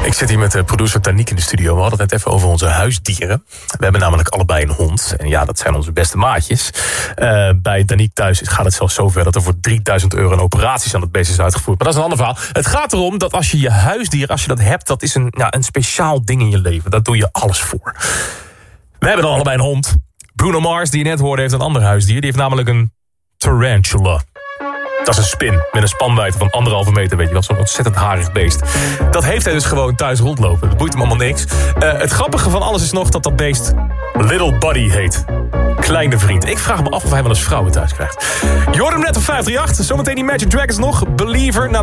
Ik zit hier met producer Danique in de studio. We hadden het net even over onze huisdieren. We hebben namelijk allebei een hond. En ja, dat zijn onze beste maatjes. Bij Danique thuis gaat het zelfs zover dat er voor €3.000 een operaties aan het beest is uitgevoerd. Maar dat is een ander verhaal. Het gaat erom dat als je huisdier, als je dat hebt, dat is een speciaal ding in je leven. Daar doe je alles voor. We hebben dan allebei een hond. Bruno Mars, die je net hoorde, heeft een ander huisdier. Die heeft namelijk een tarantula. Dat is een spin met een spanwijdte van 1,5 meter, weet je wel. Zo'n ontzettend harig beest. Dat heeft hij dus gewoon thuis rondlopen. Dat boeit hem allemaal niks. Het grappige van alles is nog dat beest Little Buddy heet. Kleine vriend. Ik vraag me af of hij wel eens vrouwen thuis krijgt. Je hoort hem net op 538. Zometeen die Imagine Dragons nog. Believer.